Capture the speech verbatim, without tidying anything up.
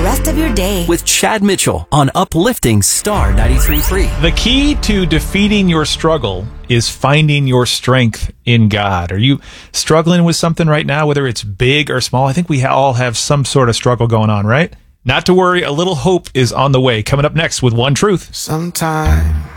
rest of your day. With Chad Mitchell on Uplifting Star ninety-three point three. The key to defeating your struggle is finding your strength in God. Are you struggling with something right now, whether it's big or small? I think we all have some sort of struggle going on, right? Not to worry, a little hope is on the way. Coming up next with One Truth. Sometime